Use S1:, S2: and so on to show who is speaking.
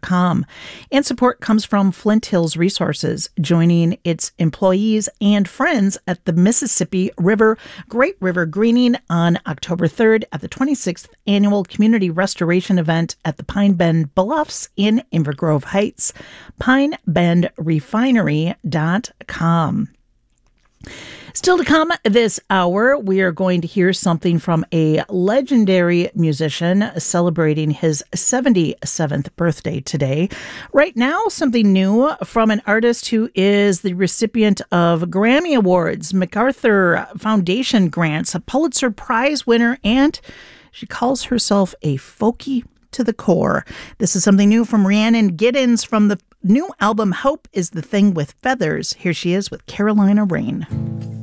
S1: flinthill.com. And support comes from Flint Hills Resources, joining its employees and friends at the Mississippi River Great River Greening on October 3rd at the 26th Annual Community Restoration Event at the Pine Bend Bluffs in Inver Grove Heights. PineBendRefinery.com. Still to come this hour, we are going to hear something from a legendary musician celebrating his 77th birthday today. Right now, something new from an artist who is the recipient of Grammy Awards, MacArthur Foundation grants, a Pulitzer Prize winner, and she calls herself a folkie to the core. This is something new from Rhiannon Giddens from the new album Hope is the Thing with Feathers. Here she is with Carolina Rain.